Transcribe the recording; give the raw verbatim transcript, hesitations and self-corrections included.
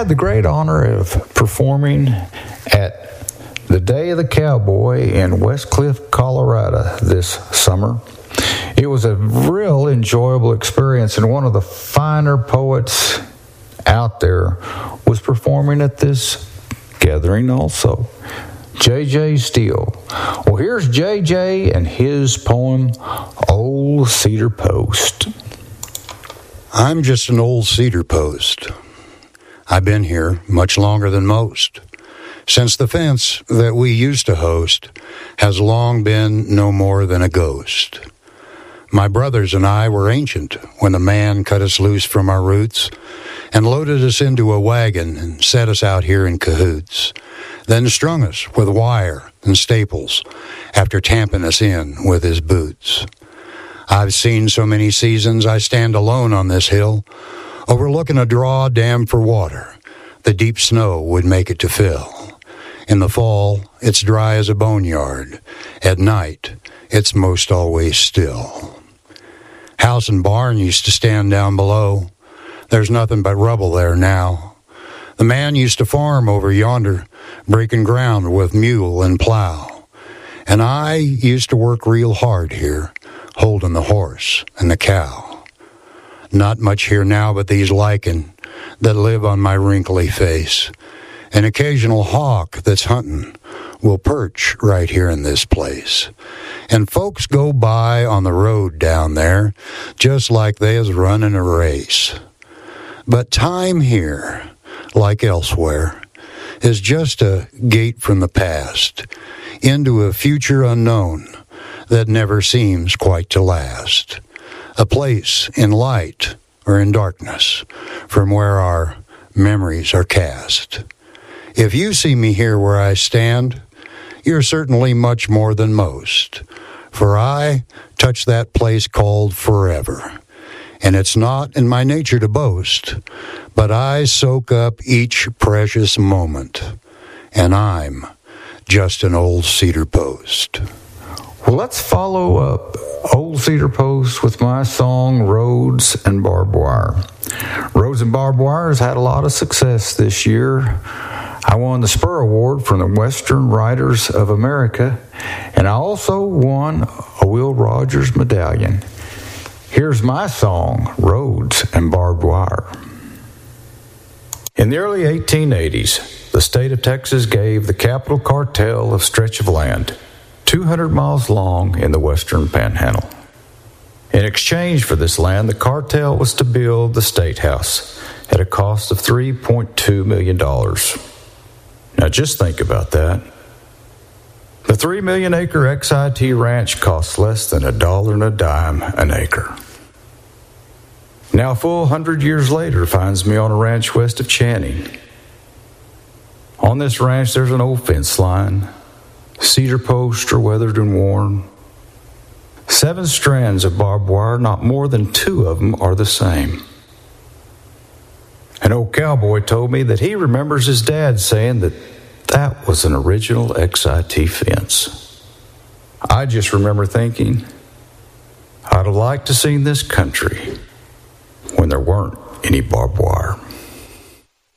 had the great honor of performing at the Day of the Cowboy in West Cliff, Colorado this summer. It was a real enjoyable experience, and one of the finer poets out there was performing at this gathering also, J J. Steele. Well, here's J J and his poem, Old Cedar Post. I'm just an old cedar post. I've been here much longer than most, since the fence that we used to host has long been no more than a ghost. My brothers and I were ancient when the man cut us loose from our roots and loaded us into a wagon and set us out here in cahoots, then strung us with wire and staples after tamping us in with his boots. I've seen so many seasons I stand alone on this hill, overlooking a draw dam for water. The deep snow would make it to fill. In the fall, it's dry as a boneyard. At night, it's most always still. House and barn used to stand down below. There's nothing but rubble there now. The man used to farm over yonder, breaking ground with mule and plow. And I used to work real hard here, holding the horse and the cow. Not much here now but these lichen that live on my wrinkly face. An occasional hawk that's hunting will perch right here in this place. And folks go by on the road down there just like they is running a race. But time here, like elsewhere, is just a gate from the past into a future unknown that never seems quite to last. A place in light or in darkness from where our memories are cast. If you see me here where I stand, you're certainly much more than most, for I touch that place called forever. And it's not in my nature to boast, but I soak up each precious moment, and I'm just an old cedar post. Well, let's follow up Old Cedar Post with my song, Roads and Barbed Wire. Roads and Barbed Wire has had a lot of success this year. I won the Spur Award from the Western Writers of America, and I also won a Will Rogers Medallion. Here's my song, Roads and Barbed Wire. In the early eighteen eighties, the state of Texas gave the Capital Cartel a stretch of land, two hundred miles long in the western panhandle. In exchange for this land, the cartel was to build the State House at a cost of three point two million dollars. Now just think about that. The three million acre X I T ranch costs less than a dollar and a dime an acre. Now a full hundred years later finds me on a ranch west of Channing. On this ranch there's an old fence line. Cedar posts are weathered and worn. Seven strands of barbed wire, not more than two of them are the same. An old cowboy told me that he remembers his dad saying that that was an original X I T fence. I just remember thinking, I'd have liked to seen this country when there weren't any barbed wire.